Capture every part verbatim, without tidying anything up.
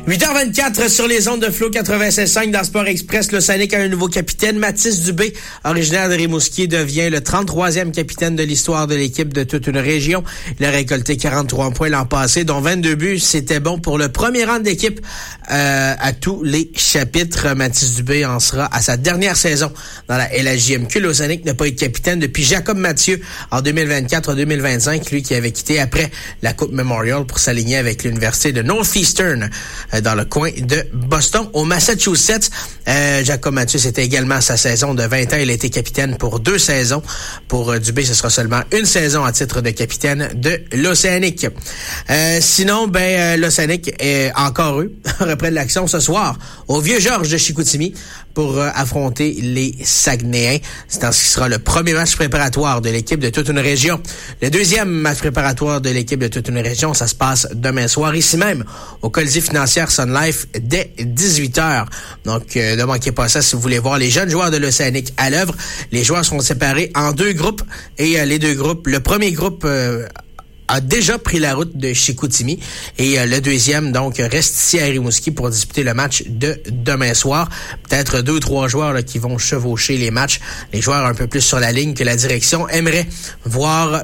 huit heures vingt-quatre sur les ondes de Flow quatre-vingt-seize cinq dans Sport Express. L'Océanic a un nouveau capitaine. Mathis Dubé, originaire de Rimouski, devient le trente-troisième capitaine de l'histoire de l'équipe de toute une région. Il a récolté quarante-trois points l'an passé, dont vingt-deux buts. C'était bon pour le premier rang de l'équipe euh, à tous les chapitres. Mathis Dubé en sera à sa dernière saison dans la L H J M Q. L'Océanic n'a pas été capitaine depuis Jacob Mathieu en deux mille vingt-quatre deux mille vingt-cinq, lui qui avait quitté après la Coupe Memorial pour s'aligner avec l'Université de Northeastern euh, dans le coin de Boston, au Massachusetts. Euh, Jacob Mathieu, c'était également sa saison de vingt ans. Il a été capitaine pour deux saisons. Pour euh, Dubé, ce sera seulement une saison à titre de capitaine de l'Océanic. Euh, sinon, ben euh, l'Océanic est encore eux reprennent l'action ce soir au Vieux-Georges de Chicoutimi pour euh, affronter les Saguenayens. C'est en ce qui sera le premier match préparatoire de l'équipe de toute une région. Le deuxième match préparatoire de l'équipe de toute une région, ça se passe demain soir, ici même, au Colisée financière Sun Life, dès dix-huit heures. Donc, euh, ne manquez pas ça si vous voulez voir les jeunes joueurs de l'Océanic à l'œuvre. Les joueurs sont séparés en deux groupes et euh, les deux groupes, le premier groupe euh, a déjà pris la route de Chicoutimi et euh, le deuxième, donc, reste ici à Rimouski pour disputer le match de demain soir. Peut-être deux ou trois joueurs là, qui vont chevaucher les matchs. Les joueurs un peu plus sur la ligne que la direction aimerait voir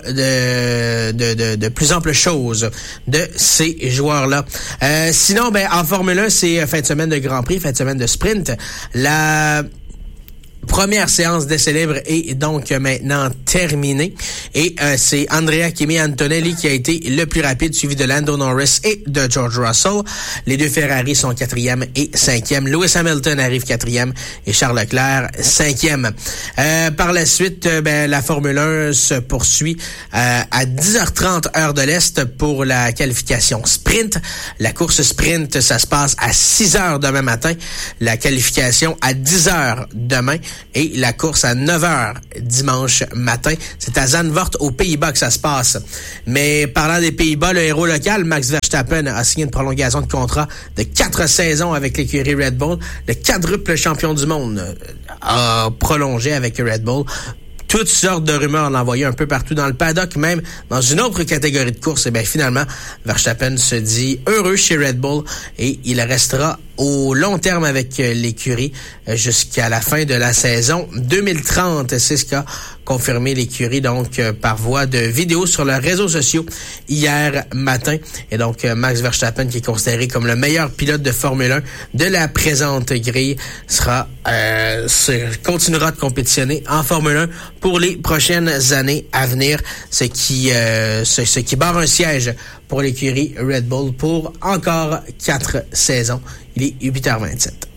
de, de, de, de plus amples choses de ces joueurs-là. Euh, sinon, ben en Formule un, c'est fin de semaine de Grand Prix, fin de semaine de sprint. La première séance d'essai libre est donc maintenant terminée et euh, c'est Andrea Kimi Antonelli qui a été le plus rapide, suivi de Lando Norris et de George Russell. Les deux Ferrari sont quatrième et cinquième. Lewis Hamilton arrive quatrième et Charles Leclerc cinquième. Euh, par la suite, euh, ben, la Formule un se poursuit euh, à dix heures trente heure de l'Est pour la qualification sprint. La course sprint, ça se passe à six heures demain matin. La qualification à dix heures demain. Et la course à neuf heures dimanche matin. C'est à Zandvoort, aux Pays-Bas, que ça se passe. Mais parlant des Pays-Bas, le héros local, Max Verstappen, a signé une prolongation de contrat de quatre saisons avec l'écurie Red Bull. Le quadruple champion du monde a prolongé avec Red Bull. Toutes sortes de rumeurs l'envoyaient un peu partout dans le paddock, même dans une autre catégorie de course. Et bien finalement, Verstappen se dit heureux chez Red Bull et il restera au long terme avec l'écurie jusqu'à la fin de la saison deux mille trente. C'est ce qu'a confirmé l'écurie donc par voie de vidéo sur leurs réseaux sociaux hier matin. Et donc Max Verstappen, qui est considéré comme le meilleur pilote de Formule un de la présente grille, sera euh, continuera de compétitionner en Formule un pour les prochaines années à venir, ce qui euh, ce, ce qui barre un siège pour l'écurie Red Bull pour encore quatre saisons. Il est huit heures vingt-sept.